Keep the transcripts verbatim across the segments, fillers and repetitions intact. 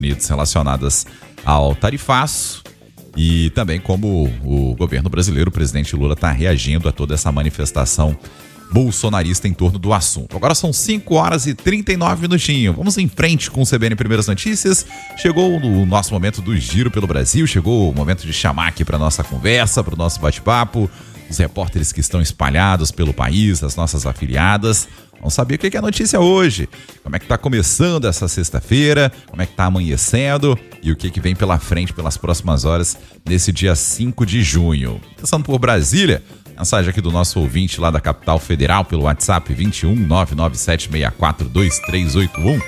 Unidos relacionadas ao tarifaço e também como o governo brasileiro, o presidente Lula, está reagindo a toda essa manifestação bolsonarista em torno do assunto. Agora são cinco horas e trinta e nove minutinhos. Vamos em frente com o C B N Primeiras Notícias. Chegou o nosso momento do Giro pelo Brasil, chegou o momento de chamar aqui para nossa conversa, para o nosso bate-papo, os repórteres que estão espalhados pelo país, as nossas afiliadas. Vamos saber o que é a notícia hoje, como é que está começando essa sexta-feira, como é que está amanhecendo e o que, que vem pela frente pelas próximas horas nesse dia cinco de junho. Começando por Brasília, mensagem aqui do nosso ouvinte lá da capital federal pelo WhatsApp vinte e um, nove nove sete seis quatro, dois três oito um,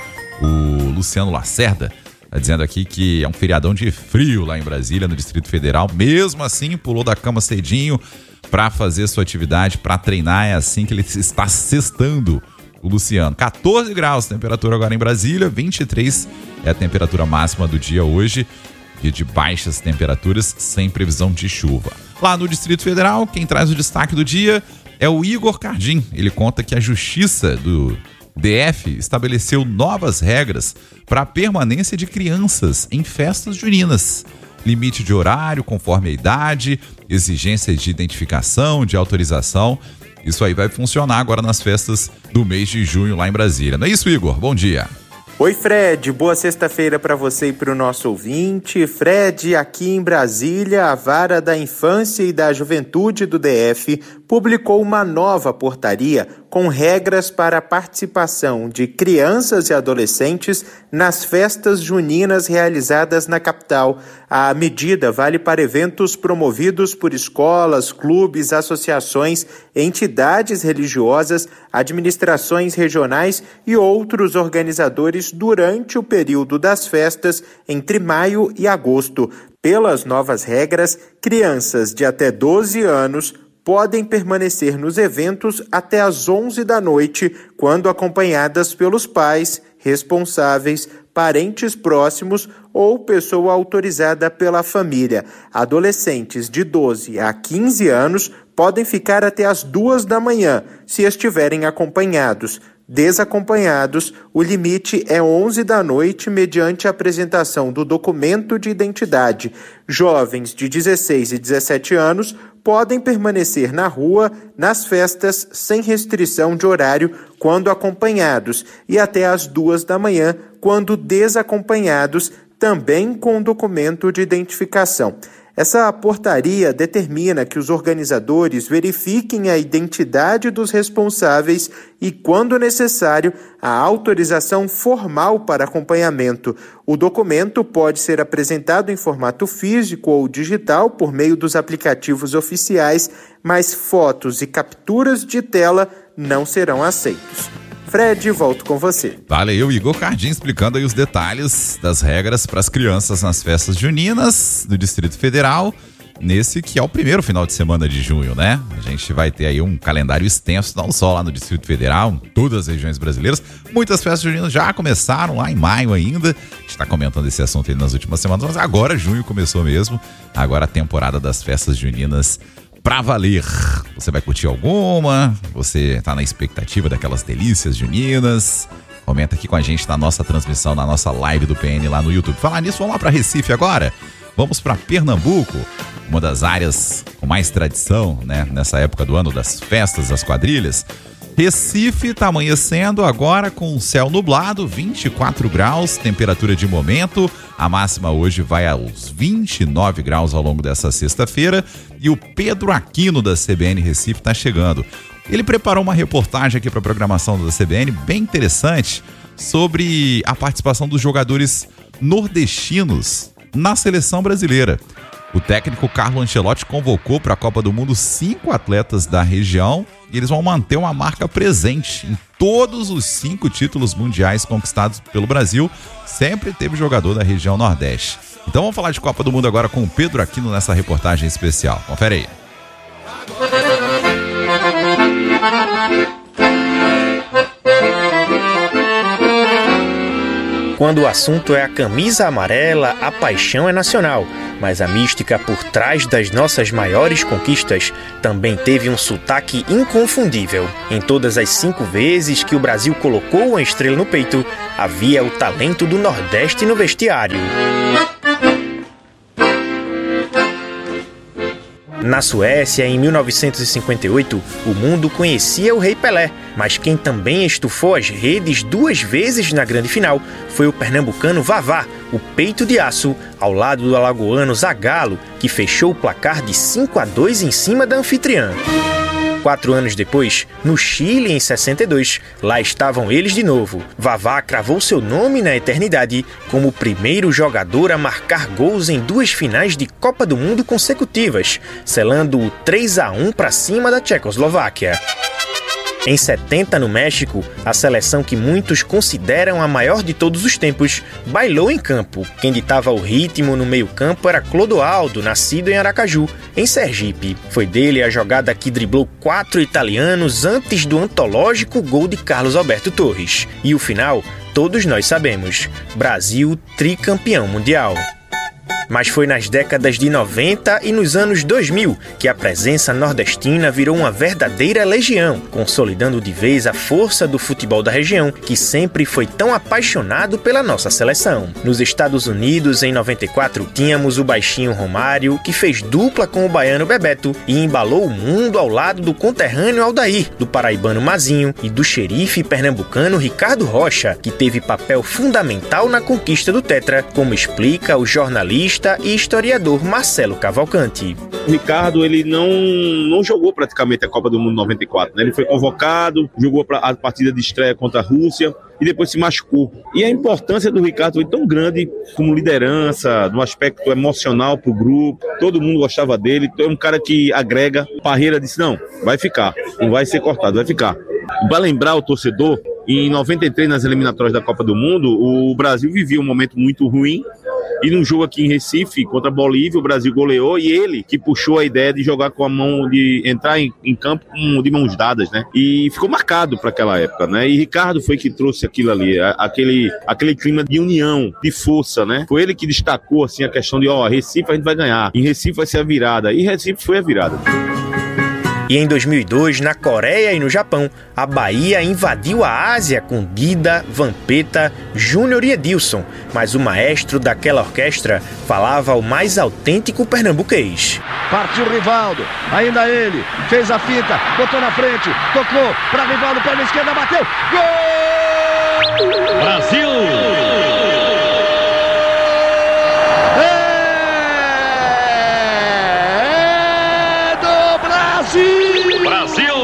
o Luciano Lacerda está dizendo aqui que é um feriadão de frio lá em Brasília, no Distrito Federal, mesmo assim pulou da cama cedinho para fazer sua atividade, para treinar, é assim que ele está sextando, o Luciano. quatorze graus, temperatura agora em Brasília, vinte e três é a temperatura máxima do dia hoje, dia de baixas temperaturas, sem previsão de chuva. Lá no Distrito Federal, quem traz o destaque do dia é o Igor Cardim. Ele conta que a Justiça do D F estabeleceu novas regras para a permanência de crianças em festas juninas. Limite de horário conforme a idade, exigências de identificação, de autorização. Isso aí vai funcionar agora nas festas do mês de junho lá em Brasília. Não é isso, Igor? Bom dia. Oi, Fred. Boa sexta-feira para você e para o nosso ouvinte. Fred, aqui em Brasília, a Vara da Infância e da Juventude do D F publicou uma nova portaria com regras para a participação de crianças e adolescentes nas festas juninas realizadas na capital. A medida vale para eventos promovidos por escolas, clubes, associações, entidades religiosas, administrações regionais e outros organizadores durante o período das festas entre maio e agosto. Pelas novas regras, crianças de até doze anos podem permanecer nos eventos até às onze da noite, quando acompanhadas pelos pais, responsáveis, parentes próximos ou pessoa autorizada pela família. Adolescentes de doze a quinze anos podem ficar até às duas da manhã, se estiverem acompanhados. Desacompanhados, o limite é onze da noite mediante a apresentação do documento de identidade. Jovens de dezesseis e dezessete anos podem permanecer na rua, nas festas, sem restrição de horário, quando acompanhados, e até às duas da manhã, quando desacompanhados, também com documento de identificação. Essa portaria determina que os organizadores verifiquem a identidade dos responsáveis e, quando necessário, a autorização formal para acompanhamento. O documento pode ser apresentado em formato físico ou digital por meio dos aplicativos oficiais, mas fotos e capturas de tela não serão aceitos. Fred, volto com você. Valeu, Igor Cardim, explicando aí os detalhes das regras para as crianças nas festas juninas do Distrito Federal, nesse que é o primeiro final de semana de junho, né? A gente vai ter aí um calendário extenso, não só lá no Distrito Federal, em todas as regiões brasileiras. Muitas festas juninas já começaram lá em maio ainda. A gente está comentando esse assunto aí nas últimas semanas, mas agora junho começou mesmo. Agora a temporada das festas juninas pra valer. Você vai curtir alguma? Você tá na expectativa daquelas delícias juninas? Comenta aqui com a gente na nossa transmissão, na nossa live do P N lá no YouTube. Falar nisso, vamos lá para Recife agora. Vamos para Pernambuco, uma das áreas com mais tradição, né, nessa época do ano das festas, das quadrilhas. Recife está amanhecendo agora com céu nublado, vinte e quatro graus, temperatura de momento. A máxima hoje vai aos vinte e nove graus ao longo dessa sexta-feira. E o Pedro Aquino da C B N Recife está chegando. Ele preparou uma reportagem aqui para a programação da C B N bem interessante sobre a participação dos jogadores nordestinos na seleção brasileira. O técnico Carlo Ancelotti convocou para a Copa do Mundo cinco atletas da região e eles vão manter uma marca presente em todos os cinco títulos mundiais conquistados pelo Brasil. Sempre teve jogador da região Nordeste. Então vamos falar de Copa do Mundo agora com o Pedro Aquino nessa reportagem especial. Confere aí. Quando o assunto é a camisa amarela, a paixão é nacional. Mas a mística por trás das nossas maiores conquistas também teve um sotaque inconfundível. Em todas as cinco vezes que o Brasil colocou uma estrela no peito, havia o talento do Nordeste no vestiário. Na Suécia, em mil novecentos e cinquenta e oito, o mundo conhecia o Rei Pelé, mas quem também estufou as redes duas vezes na grande final foi o pernambucano Vavá, o peito de aço, ao lado do alagoano Zagallo, que fechou o placar de cinco a dois em cima da anfitriã. Quatro anos depois, no Chile, em sessenta e dois, lá estavam eles de novo. Vavá cravou seu nome na eternidade como o primeiro jogador a marcar gols em duas finais de Copa do Mundo consecutivas, selando o três a um para cima da Tchecoslováquia. Em setenta, no México, a seleção que muitos consideram a maior de todos os tempos bailou em campo. Quem ditava o ritmo no meio-campo era Clodoaldo, nascido em Aracaju, em Sergipe. Foi dele a jogada que driblou quatro italianos antes do antológico gol de Carlos Alberto Torres. E o final, todos nós sabemos: Brasil tricampeão mundial. Mas foi nas décadas de noventa e nos anos dois mil que a presença nordestina virou uma verdadeira legião, consolidando de vez a força do futebol da região, que sempre foi tão apaixonado pela nossa seleção. Nos Estados Unidos, em noventa e quatro, tínhamos o baixinho Romário, que fez dupla com o baiano Bebeto e embalou o mundo ao lado do conterrâneo Aldair, do paraibano Mazinho e do xerife pernambucano Ricardo Rocha, que teve papel fundamental na conquista do Tetra, como explica o jornalista e historiador Marcelo Cavalcanti. O Ricardo, ele não, não jogou praticamente a Copa do Mundo noventa e quatro, né? Ele foi convocado, jogou a partida de estreia contra a Rússia e depois se machucou. E a importância do Ricardo foi tão grande como liderança, no aspecto emocional pro grupo, todo mundo gostava dele, é um cara que agrega. Parreira disse, não, vai ficar, não vai ser cortado, vai ficar. Para lembrar o torcedor, em noventa e três, nas eliminatórias da Copa do Mundo, o Brasil vivia um momento muito ruim. E num jogo aqui em Recife, contra a Bolívia, o Brasil goleou e ele que puxou a ideia de jogar com a mão, de entrar em, em campo com, de mãos dadas, né? E ficou marcado para aquela época, né? E Ricardo foi que trouxe aquilo ali, aquele, aquele clima de união, de força, né? Foi ele que destacou, assim, a questão de, ó, Recife a gente vai ganhar, em Recife vai ser a virada. E Recife foi a virada. E em dois mil e dois, na Coreia e no Japão, a Bahia invadiu a Ásia com Dida, Vampeta, Júnior e Edilson, mas o maestro daquela orquestra falava o mais autêntico pernambuquês. Partiu Rivaldo, ainda ele, fez a finta, botou na frente, tocou para Rivaldo, perna esquerda, bateu, gol! Brasil! Brasil!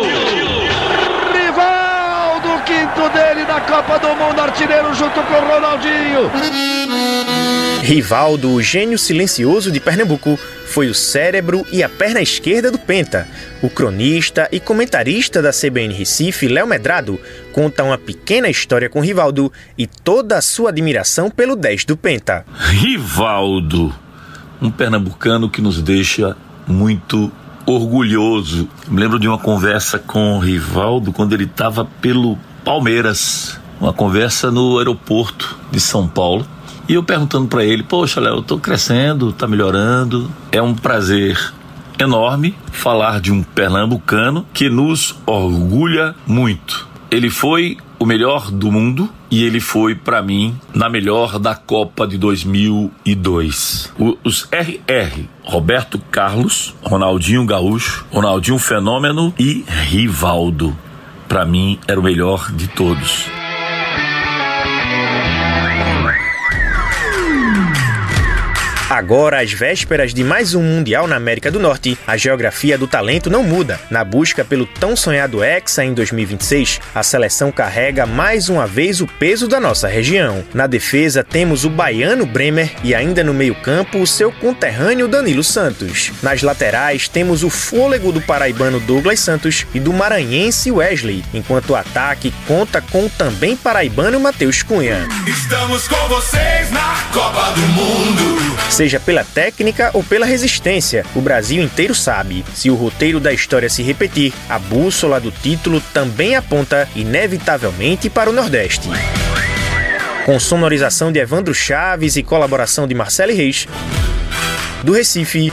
Rivaldo, quinto dele da Copa do Mundo, artilheiro junto com o Ronaldinho. Rivaldo, o gênio silencioso de Pernambuco, foi o cérebro e a perna esquerda do Penta. O cronista e comentarista da C B N Recife, Léo Medrado, conta uma pequena história com Rivaldo e toda a sua admiração pelo dez do Penta. Rivaldo, um pernambucano que nos deixa muito orgulhoso. Me lembro de uma conversa com o Rivaldo quando ele estava pelo Palmeiras, uma conversa no aeroporto de São Paulo, e eu perguntando para ele, poxa, Léo, eu tô crescendo, tá melhorando, é um prazer enorme falar de um pernambucano que nos orgulha muito. Ele foi o melhor do mundo e ele foi, para mim, na melhor da Copa de dois mil e dois. O, os R R, Roberto Carlos, Ronaldinho Gaúcho, Ronaldinho Fenômeno e Rivaldo. Para mim, era o melhor de todos. Agora, às vésperas de mais um Mundial na América do Norte, a geografia do talento não muda. Na busca pelo tão sonhado Hexa em dois mil e vinte e seis, a seleção carrega mais uma vez o peso da nossa região. Na defesa, temos o baiano Bremer e ainda no meio-campo o seu conterrâneo Danilo Santos. Nas laterais, temos o fôlego do paraibano Douglas Santos e do maranhense Wesley, enquanto o ataque conta com o também paraibano Matheus Cunha. Estamos com vocês na Copa do Mundo. Seja pela técnica ou pela resistência, o Brasil inteiro sabe. Se o roteiro da história se repetir, a bússola do título também aponta inevitavelmente para o Nordeste. com sonorização de Evandro Chaves e colaboração de Marcele Reis. Do Recife,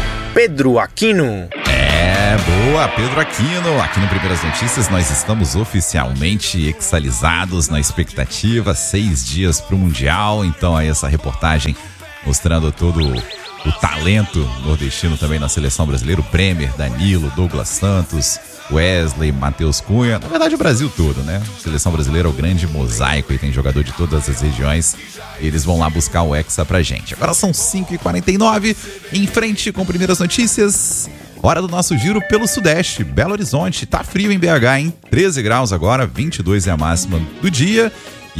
Pedro Aquino. É, boa, Pedro Aquino. Aqui no Primeiras Notícias nós estamos oficialmente exalizados na expectativa, seis dias para o Mundial. Então aí essa reportagem mostrando todo o talento nordestino também na seleção brasileira. O Bremer, Danilo, Douglas Santos, Wesley, Matheus Cunha. Na verdade o Brasil todo, né? A seleção brasileira é o grande mosaico e tem jogador de todas as regiões. Eles vão lá buscar o Hexa pra gente. Agora são cinco e quarenta e nove, em frente com Primeiras Notícias. Hora do nosso giro pelo Sudeste, Belo Horizonte. Tá frio em B H, hein? treze graus agora, vinte e dois é a máxima do dia.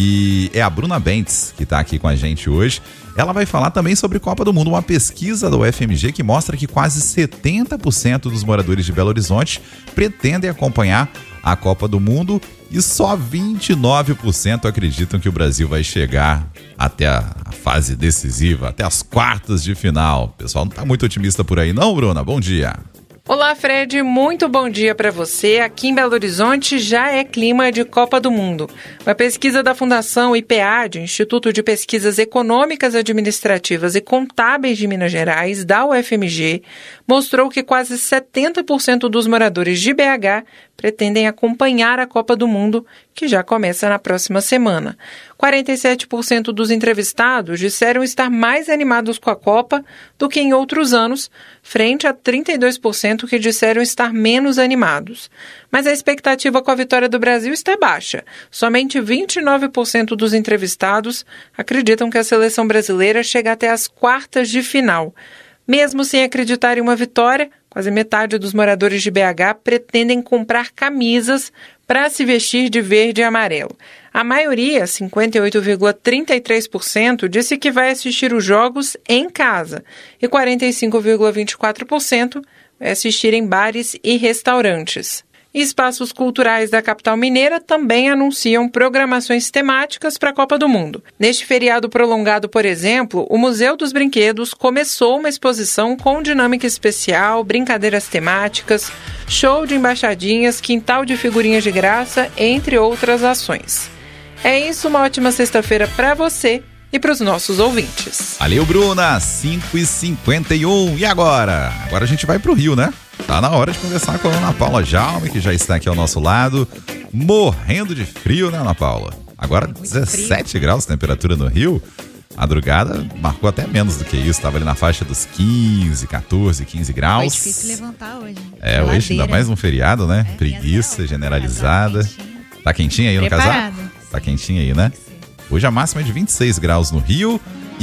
E é a Bruna Bentes que tá aqui com a gente hoje. Ela vai falar também sobre Copa do Mundo, uma pesquisa da U F M G que mostra que quase setenta por cento dos moradores de Belo Horizonte pretendem acompanhar a Copa do Mundo e só vinte e nove por cento acreditam que o Brasil vai chegar até a fase decisiva, até as quartas de final. O pessoal não tá muito otimista por aí não, Bruna? Bom dia. Olá, Fred, muito bom dia para você. Aqui em Belo Horizonte já é clima de Copa do Mundo. Uma pesquisa da Fundação I P A D, Instituto de Pesquisas Econômicas, Administrativas e Contábeis de Minas Gerais, da U F M G, mostrou que quase setenta por cento dos moradores de B H pretendem acompanhar a Copa do Mundo, que já começa na próxima semana. quarenta e sete por cento dos entrevistados disseram estar mais animados com a Copa do que em outros anos, frente a trinta e dois por cento que disseram estar menos animados. Mas a expectativa com a vitória do Brasil está baixa. Somente vinte e nove por cento dos entrevistados acreditam que a seleção brasileira chega até as quartas de final. Mesmo sem acreditar em uma vitória, quase metade dos moradores de B H pretendem comprar camisas para se vestir de verde e amarelo. A maioria, cinquenta e oito vírgula trinta e três por cento, disse que vai assistir os jogos em casa e quarenta e cinco vírgula vinte e quatro por cento vai assistir em bares e restaurantes. Espaços culturais da capital mineira também anunciam programações temáticas para a Copa do Mundo. Neste feriado prolongado, por exemplo, o Museu dos Brinquedos começou uma exposição com dinâmica especial, brincadeiras temáticas, show de embaixadinhas, quintal de figurinhas de graça, entre outras ações. É isso, uma ótima sexta-feira para você e para os nossos ouvintes. Valeu, Bruna, cinco e cinquenta e um. E agora? Agora a gente vai pro Rio, né? Tá na hora de conversar com a Ana Paula Jaume, que já está aqui ao nosso lado, morrendo de frio, né, Ana Paula? Agora dezessete frio. Graus de temperatura no Rio. A madrugada marcou até menos do que isso, estava ali na faixa dos quinze, catorze, quinze graus. Foi difícil levantar hoje. É, Ladeira. Hoje ainda mais um feriado, né? É, preguiça generalizada. Tá quentinho aí no casaco? Tá quentinho aí, né? Hoje a máxima é de vinte e seis graus no Rio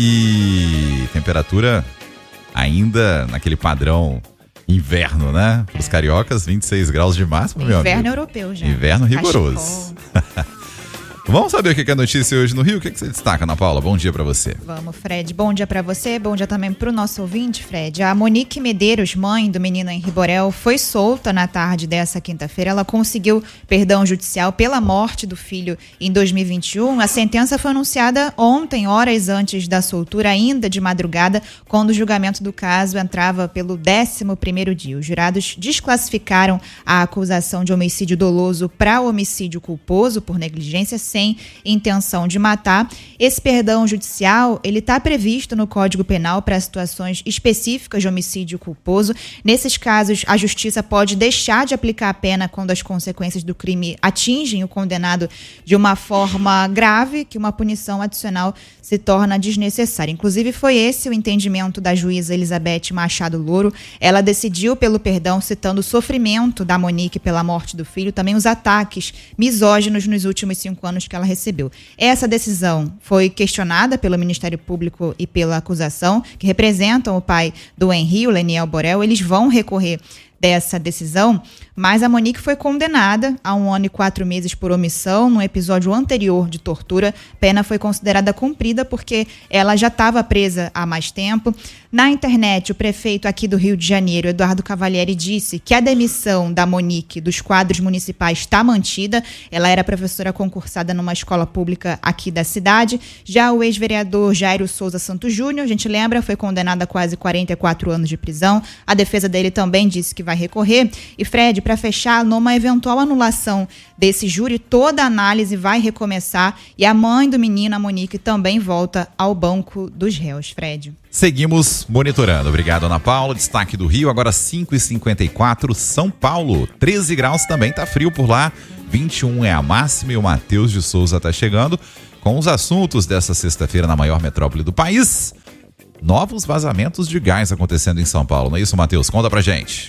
e temperatura ainda naquele padrão inverno, né? Para os cariocas, vinte e seis graus de máximo, meu amigo. Inverno europeu já. Inverno rigoroso. Vamos saber o que é notícia hoje no Rio? O que você destaca, Ana Paula? Bom dia pra você. Vamos, Fred. Bom dia pra você, bom dia também pro nosso ouvinte, Fred. A Monique Medeiros, mãe do menino Henri Borel, foi solta na tarde dessa quinta-feira. Ela conseguiu perdão judicial pela morte do filho em dois mil e vinte e um. A sentença foi anunciada ontem, horas antes da soltura, ainda de madrugada, quando o julgamento do caso entrava pelo décimo primeiro dia. Os jurados desclassificaram a acusação de homicídio doloso para homicídio culposo por negligência sem intenção de matar. Esse perdão judicial, ele está previsto no Código Penal para situações específicas de homicídio culposo. Nesses casos, a justiça pode deixar de aplicar a pena quando as consequências do crime atingem o condenado de uma forma grave, que uma punição adicional se torna desnecessária. Inclusive, foi esse o entendimento da juíza Elizabeth Machado Louro. Ela decidiu pelo perdão, citando o sofrimento da Monique pela morte do filho, também os ataques misóginos nos últimos cinco anos que ela recebeu. Essa decisão foi questionada pelo Ministério Público e pela acusação, que representam o pai do Henri, o Leniel Borel. Eles vão recorrer dessa decisão, mas a Monique foi condenada a um ano e quatro meses por omissão num episódio anterior de tortura. A pena foi considerada cumprida porque ela já estava presa há mais tempo. Na internet, o prefeito aqui do Rio de Janeiro, Eduardo Cavalieri, disse que a demissão da Monique dos quadros municipais está mantida. Ela era professora concursada numa escola pública aqui da cidade. Já o ex-vereador Jairo Souza Santos Júnior, a gente lembra, foi condenado a quase quarenta e quatro anos de prisão. A defesa dele também disse que vai vai recorrer. E Fred, para fechar, numa eventual anulação desse júri, toda a análise vai recomeçar e a mãe do menino, a Monique, também volta ao banco dos réus, Fred. Seguimos monitorando. Obrigado, Ana Paula. Destaque do Rio, agora cinco e cinquenta e quatro, São Paulo. treze graus também, tá frio por lá. vinte e um é a máxima e o Matheus de Souza tá chegando com os assuntos dessa sexta-feira na maior metrópole do país. Novos vazamentos de gás acontecendo em São Paulo. Não é isso, Matheus? Conta pra gente.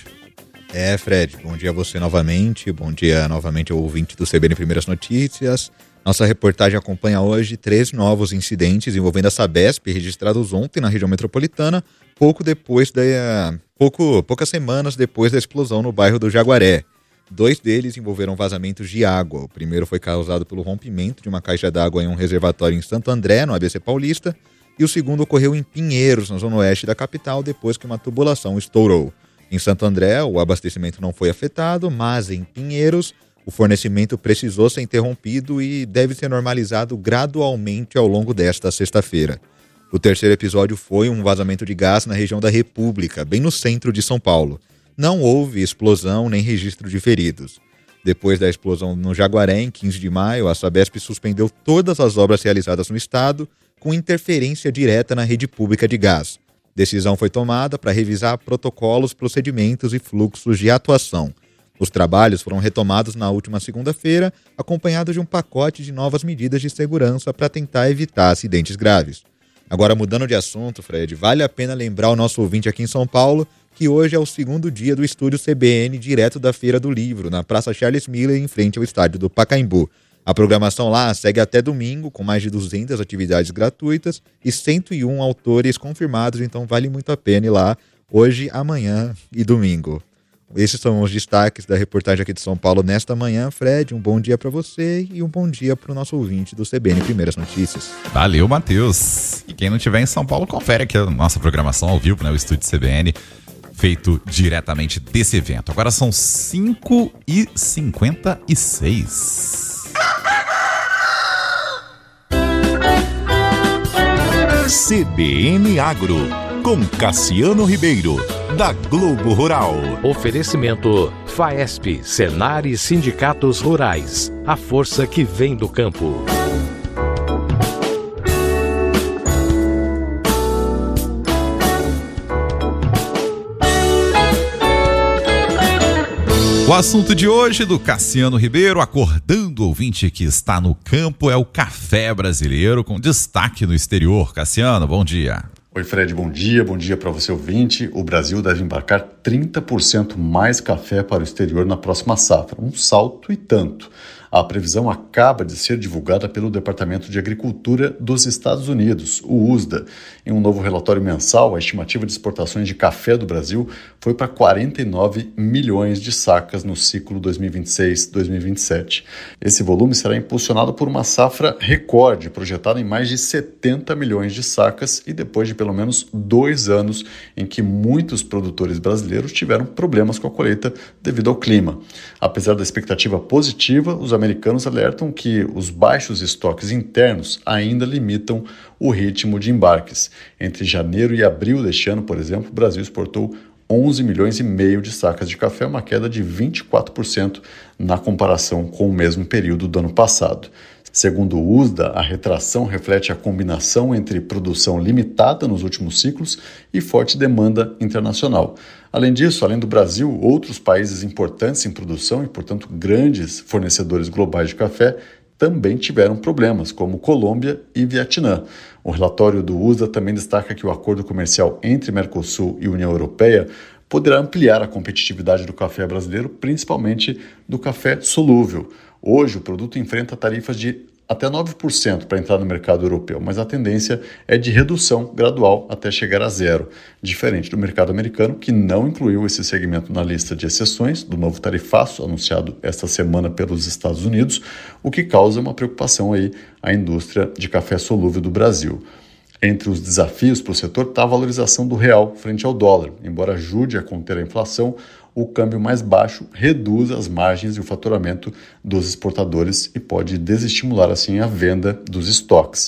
É, Fred, bom dia a você novamente. Bom dia novamente ao ouvinte do C B N Primeiras Notícias. Nossa reportagem acompanha hoje três novos incidentes envolvendo a Sabesp, registrados ontem na região metropolitana, pouco depois da, pouco, poucas semanas depois da explosão no bairro do Jaguaré. Dois deles envolveram vazamentos de água. O primeiro foi causado pelo rompimento de uma caixa d'água em um reservatório em Santo André, no A B C Paulista, e o segundo ocorreu em Pinheiros, na zona oeste da capital, depois que uma tubulação estourou. Em Santo André, o abastecimento não foi afetado, mas em Pinheiros, o fornecimento precisou ser interrompido e deve ser normalizado gradualmente ao longo desta sexta-feira. O terceiro episódio foi um vazamento de gás na região da República, bem no centro de São Paulo. Não houve explosão nem registro de feridos. Depois da explosão no Jaguaré, em quinze de maio, a Sabesp suspendeu todas as obras realizadas no estado com interferência direta na rede pública de gás. Decisão foi tomada para revisar protocolos, procedimentos e fluxos de atuação. Os trabalhos foram retomados na última segunda-feira, acompanhados de um pacote de novas medidas de segurança para tentar evitar acidentes graves. Agora, mudando de assunto, Fred, vale a pena lembrar o nosso ouvinte aqui em São Paulo que hoje é o segundo dia do Estúdio C B N, direto da Feira do Livro, na Praça Charles Miller, em frente ao estádio do Pacaembu. A programação lá segue até domingo, com mais de duzentas atividades gratuitas e cento e um autores confirmados, então vale muito a pena ir lá hoje, amanhã e domingo. Esses são os destaques da reportagem aqui de São Paulo nesta manhã. Fred, um bom dia para você e um bom dia para o nosso ouvinte do C B N Primeiras Notícias. Valeu, Matheus. E quem não estiver em São Paulo, confere aqui a nossa programação ao vivo, né? O Estúdio C B N, feito diretamente desse evento. Agora são cinco e cinquenta e seis. C B N Agro, com Cassiano Ribeiro, da Globo Rural. Oferecimento Faesp, Senar e Sindicatos Rurais. A força que vem do campo. O assunto de hoje do Cassiano Ribeiro, acordando o ouvinte que está no campo, é o café brasileiro, com destaque no exterior. Cassiano, bom dia. Oi, Fred, bom dia. Bom dia para você, ouvinte. O Brasil deve embarcar trinta por cento mais café para o exterior na próxima safra. Um salto e tanto. A previsão acaba de ser divulgada pelo Departamento de Agricultura dos Estados Unidos, o U S D A. Em um novo relatório mensal, a estimativa de exportações de café do Brasil foi para quarenta e nove milhões de sacas no ciclo dois mil e vinte e seis a dois mil e vinte e sete. Esse volume será impulsionado por uma safra recorde, projetada em mais de setenta milhões de sacas e depois de pelo menos dois anos em que muitos produtores brasileiros tiveram problemas com a colheita devido ao clima. Apesar da expectativa positiva, os americanos alertam que os baixos estoques internos ainda limitam o ritmo de embarques. Entre janeiro e abril deste ano, por exemplo, o Brasil exportou onze milhões e meio de sacas de café, uma queda de vinte e quatro por cento na comparação com o mesmo período do ano passado. Segundo o U S D A, a retração reflete a combinação entre produção limitada nos últimos ciclos e forte demanda internacional. Além disso, além do Brasil, outros países importantes em produção e, portanto, grandes fornecedores globais de café também tiveram problemas, como Colômbia e Vietnã. O relatório do U S D A também destaca que o acordo comercial entre Mercosul e União Europeia poderá ampliar a competitividade do café brasileiro, principalmente do café solúvel. Hoje, o produto enfrenta tarifas de até nove por cento para entrar no mercado europeu, mas a tendência é de redução gradual até chegar a zero, diferente do mercado americano, que não incluiu esse segmento na lista de exceções do novo tarifaço anunciado esta semana pelos Estados Unidos, o que causa uma preocupação aí à indústria de café solúvel do Brasil. Entre os desafios para o setor está a valorização do real frente ao dólar. Embora ajude a conter a inflação, o câmbio mais baixo reduz as margens e o faturamento dos exportadores e pode desestimular assim a venda dos estoques.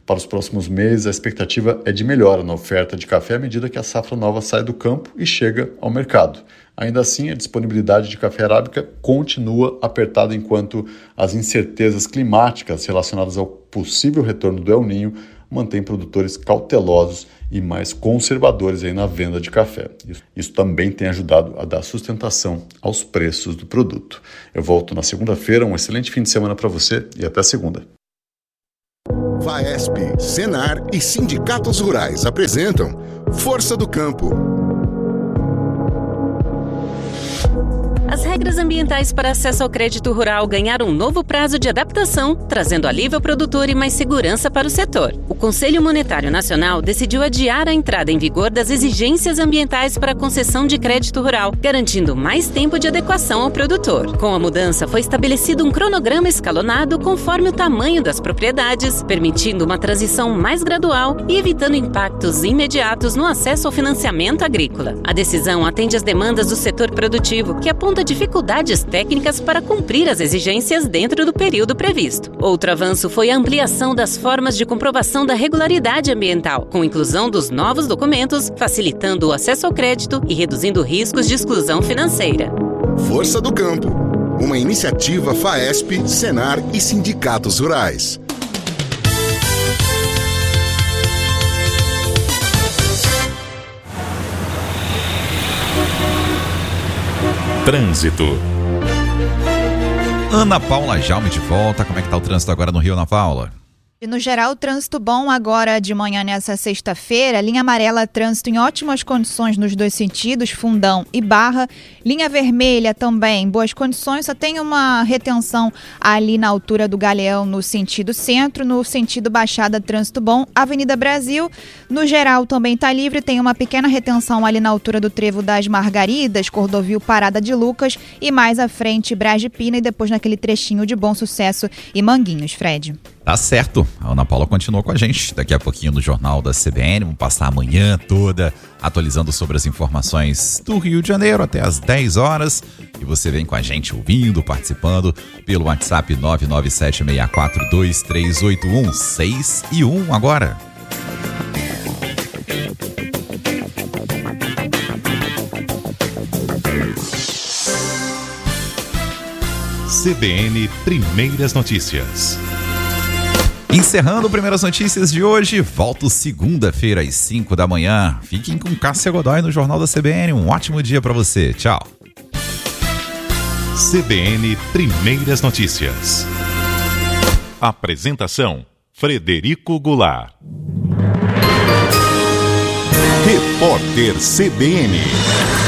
Para os próximos meses, a expectativa é de melhora na oferta de café à medida que a safra nova sai do campo e chega ao mercado. Ainda assim, a disponibilidade de café arábica continua apertada enquanto as incertezas climáticas relacionadas ao possível retorno do El Niño mantêm produtores cautelosos e mais conservadores aí na venda de café. Isso, isso também tem ajudado a dar sustentação aos preços do produto. Eu volto na segunda-feira, um excelente fim de semana para você e até segunda. Faesp, Senar e sindicatos rurais apresentam Força do Campo. As regras ambientais para acesso ao crédito rural ganharam um novo prazo de adaptação, trazendo alívio ao produtor e mais segurança para o setor. O Conselho Monetário Nacional decidiu adiar a entrada em vigor das exigências ambientais para a concessão de crédito rural, garantindo mais tempo de adequação ao produtor. Com a mudança, foi estabelecido um cronograma escalonado conforme o tamanho das propriedades, permitindo uma transição mais gradual e evitando impactos imediatos no acesso ao financiamento agrícola. A decisão atende às demandas do setor produtivo, que aponta dificuldades técnicas para cumprir as exigências dentro do período previsto. Outro avanço foi a ampliação das formas de comprovação da regularidade ambiental, com inclusão dos novos documentos, facilitando o acesso ao crédito e reduzindo riscos de exclusão financeira. Força do Campo, uma iniciativa Faesp, Senar e sindicatos rurais. Trânsito. Ana Paula Jaume de volta. Como é que tá o trânsito agora no Rio, Ana Paula? E no geral, trânsito bom agora de manhã nessa sexta-feira. Linha amarela, trânsito em ótimas condições nos dois sentidos, Fundão e Barra. Linha vermelha também, boas condições, só tem uma retenção ali na altura do Galeão no sentido centro, no sentido Baixada, trânsito bom. Avenida Brasil, no geral também está livre, tem uma pequena retenção ali na altura do Trevo das Margaridas, Cordovil Parada de Lucas e mais à frente Brás de Pina e depois naquele trechinho de Bom Sucesso e Manguinhos, Fred. Tá certo, a Ana Paula continua com a gente daqui a pouquinho no Jornal da C B N, vamos passar a manhã toda atualizando sobre as informações do Rio de Janeiro até as dez horas e você vem com a gente ouvindo, participando pelo WhatsApp nove nove sete seis quatro dois três oito um seis e um agora. C B N Primeiras Notícias. Encerrando Primeiras Notícias de hoje, volto segunda-feira às cinco da manhã. Fiquem com Cássia Godoy no Jornal da C B N. Um ótimo dia para você. Tchau. C B N Primeiras Notícias. Apresentação: Frederico Goulart. Repórter C B N.